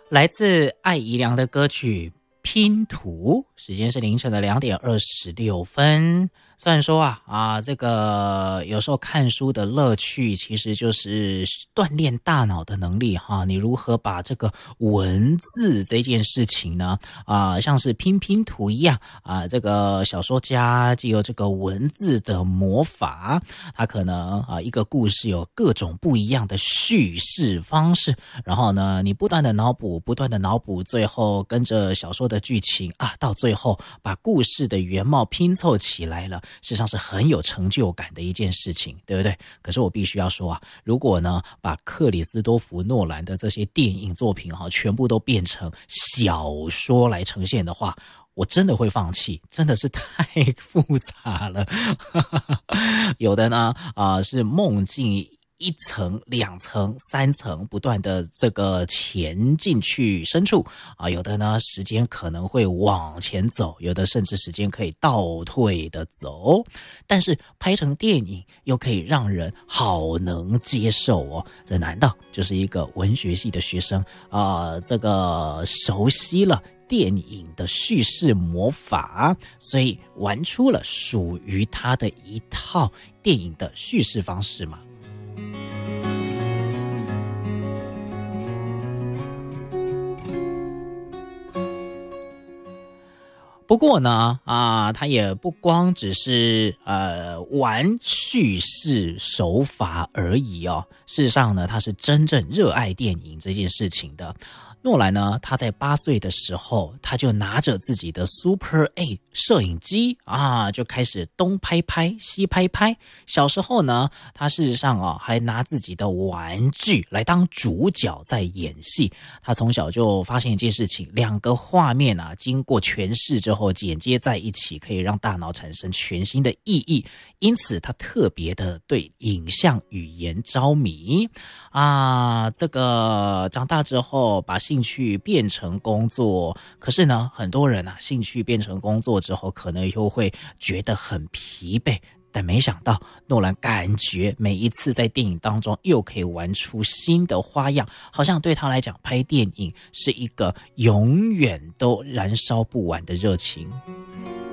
来自艾怡良的歌曲拼图，时间是凌晨的2点26分。虽然说这个有时候看书的乐趣其实就是锻炼大脑的能力你如何把这个文字这件事情呢像是拼图一样这个小说家就有这个文字的魔法，他可能一个故事有各种不一样的叙事方式，然后呢你不断的脑补，最后跟着小说的剧情到最后把故事的原貌拼凑起来了，事实上是很有成就感的一件事情，对不对？可是我必须要说如果呢把克里斯多弗诺兰的这些电影作品全部都变成小说来呈现的话，我真的会放弃，真的是太复杂了。有的呢是梦境1层、2层、3层不断的这个潜进去深处有的呢时间可能会往前走，有的甚至时间可以倒退的走，但是拍成电影又可以让人好能接受这难道就是一个文学系的学生这个熟悉了电影的叙事魔法，所以玩出了属于他的一套电影的叙事方式嘛？不过呢他也不光只是玩叙事手法而已事实上呢他是真正热爱电影这件事情的。诺兰呢他在8岁的时候，他就拿着自己的 Super 8摄影机就开始东拍拍西拍拍。小时候呢他事实上还拿自己的玩具来当主角在演戏。他从小就发现一件事情，2个画面经过诠释之后剪接在一起，可以让大脑产生全新的意义，因此他特别的对影像语言着迷这个长大之后把兴趣变成工作，可是呢很多人兴趣变成工作之后可能又会觉得很疲惫，但没想到诺兰感觉每一次在电影当中又可以玩出新的花样，好像对他来讲拍电影是一个永远都燃烧不完的热情。